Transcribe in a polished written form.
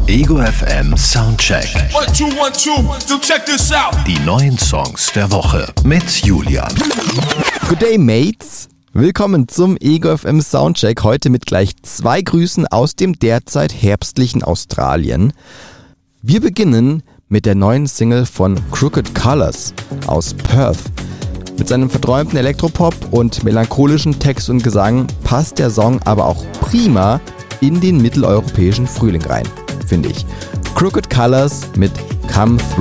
Ego FM Soundcheck. 1, 2, 1, 2, so check this out. Die neuen Songs der Woche mit Julian. Good day, Mates. Willkommen zum Ego FM Soundcheck. Heute mit gleich 2 Grüßen aus dem derzeit herbstlichen Australien. Wir beginnen mit der neuen Single von Crooked Colors aus Perth. Mit seinem verträumten Elektropop und melancholischen Text und Gesang passt der Song aber auch prima in den mitteleuropäischen Frühling rein, finde ich. Crooked Colors mit Come Through.